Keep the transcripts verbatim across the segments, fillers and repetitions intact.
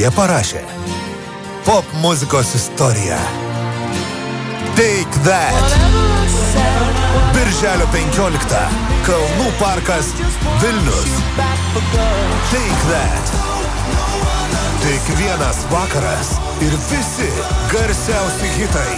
jie parašė pop muzikos istoriją. Take That. Birželio penkioliktą. Kalnų parkas Vilnius. Take That. Tik vienas vakaras ir visi garsiausi hitai.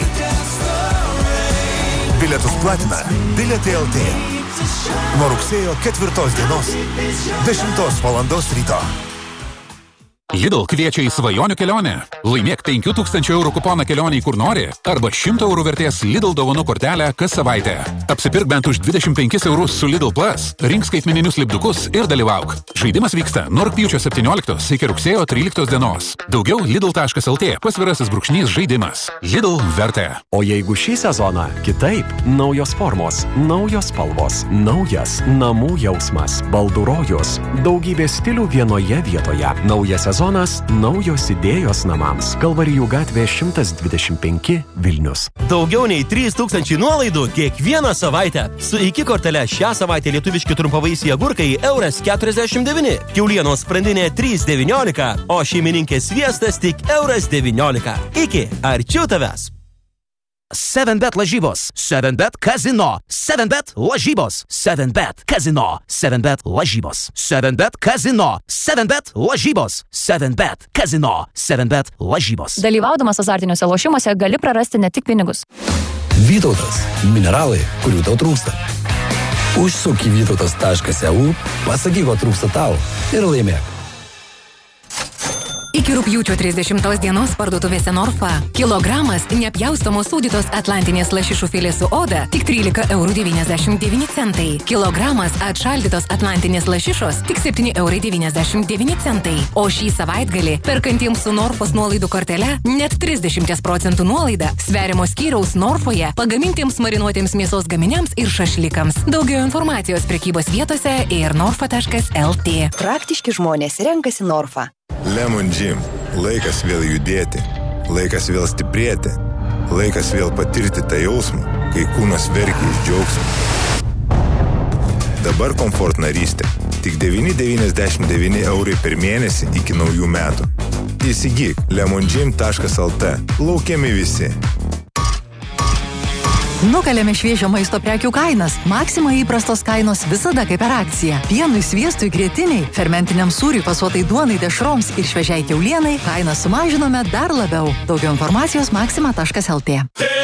Bilietus platina Bilietai L T. Nuo rugsėjo ketvirtos dienos, dešimtos valandos ryto. Lidl kviečia į svajonių kelionę. Laimėk penkių tūkstančių eurų kuponą kelionei kur nori arba šimto eurų vertės Lidl dovanų kortelę kas savaitę. Apsipirk bent už dvidešimt penkis eurus su Lidl Plus, rink skaitmeninius lipdukus ir dalyvauk. Žaidimas vyksta nuo rugpjūčio septynioliktos iki rugsėjo tryliktos dienos. Daugiau lidl taškas lt pasvirasis brūkšnys žaidimas. Lidl vertė. O jeigu šį sezoną kitaip, naujos formos, naujos spalvos, naujas namų jausmas, baldų rojus, daugybė stilių vienoje vietoje. Naujas sezonas, naujos idėjos namams. Kalvarijų gatvė šimtas dvidešimt penki Vilnius. Daugiau nei trys tūkstančiai nuolaidų kiekvieną savaitę. Su iki kortele šią savaitę lietuviški trumpavaisiai agurkai euras keturiasdešimt devyni, kiaulienos sprandinė trys devyniolika, o šeimininkės sviestas tik euras devyniolika. Iki, arčiau tavęs. seven bet lažybos, seven bet kazino, seven bet lažybos, seven bet kazino, seven bet lažybos, seven bet kazino, seven bet lažybos, seven bet kazino, seven bet lažybos. Dalyvaudamas azartiniuose lošimuose gali prarasti ne tik pinigus. Vytautas. Mineralai, kurių tau trūksta. Užsuk į vytautas taškas e u, pasakyk, ko trūksta tau ir laimėk. Iki rugpjūčio trisdešimtos dienos parduotuvėse Norfa kilogramas nepjaustomos sūdytos atlantinės lašišų filė su oda tik trylika eurų devyniasdešimt devyni centai. Kilogramas atšaldytos atlantinės lašišos tik septyni eurai devyniasdešimt devyni centai. O šį savaitgalį perkantiems su Norfos nuolaidų kortele net trisdešimt procentų nuolaida sveriamo skyriaus Norfoje pagamintiems marinuotiems mėsos gaminiams ir šašlikams. Daugiau informacijos prekybos vietose ir norfa taškas lt. Praktiški žmonės renkasi Norfa. Lemon Gym. Laikas vėl judėti. Laikas vėl stiprėti. Laikas vėl patirti tą jausmą, kai kūnas verkia iš džiaugsmo. Dabar komfort narystė. Tik devyni devyniasdešimt devyni eurai per mėnesį iki naujų metų. Įsigyk lemon gym taškas lt. Laukiami visi. Nukalėme šviežio maisto prekių kainas. Maxima įprastos kainos visada kaip per akciją. Pienui, sviestui, grietiniai, fermentiniam sūriui, pasuotai duonai, dešroms ir šviežiai kiaulienai kainą sumažinome dar labiau. Daugiau informacijos maxima taškas lt.